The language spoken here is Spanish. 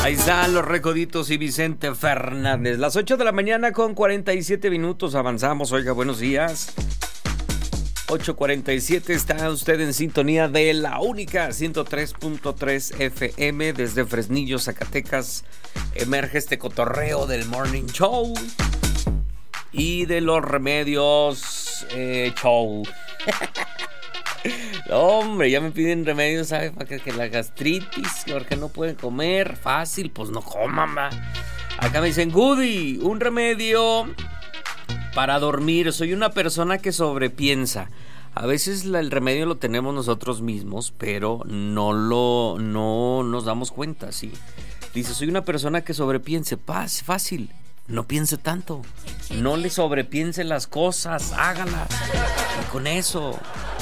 Ahí están los Recoditos y Vicente Fernández. Las 8 de la mañana con 47 minutos. Avanzamos. Oiga, buenos días. 8:47, está usted en sintonía de la única 103.3 FM desde Fresnillo, Zacatecas. Emerge este cotorreo del Morning Show y de los Remedios Show. Hombre, ya me piden remedios, ¿sabe? Para que la gastritis, porque no pueden comer fácil, pues no coman, va. Acá me dicen, Goody, un remedio para dormir. Soy una persona que sobrepiensa. A veces el remedio lo tenemos nosotros mismos, pero no nos damos cuenta, ¿sí? Dice, soy una persona que sobrepiense. Fácil, no piense tanto. No le sobrepiense las cosas, hágalas. Y con eso